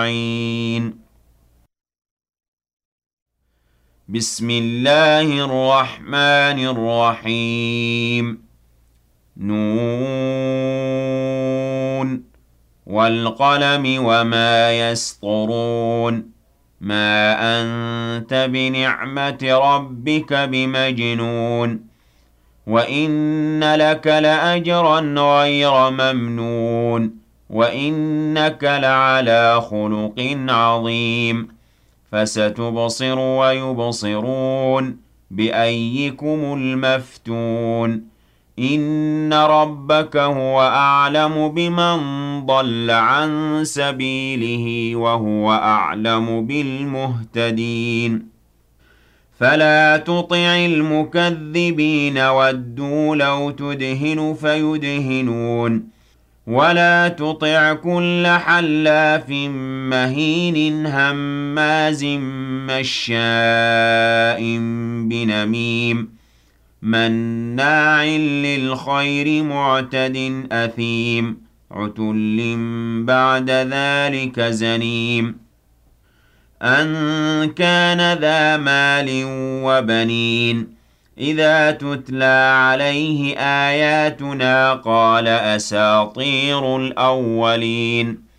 بسم الله الرحمن الرحيم نون والقلم وما يسطرون ما أنت بنعمة ربك بمجنون وإن لك لأجرا غير ممنون وإنك لعلى خلق عظيم فستبصر ويبصرون بأيكم المفتون إن ربك هو أعلم بمن ضل عن سبيله وهو أعلم بالمهتدين فلا تطع المكذبين ودوا لو تدهن فيدهنون ولا تطع كل حلاف مهين هماز مشاء بنميم مناع للخير معتد أثيم عتل بعد ذلك زنيم أن كان ذا مال وبنين إذا تتلى عليه آياتنا قال أساطير الأولين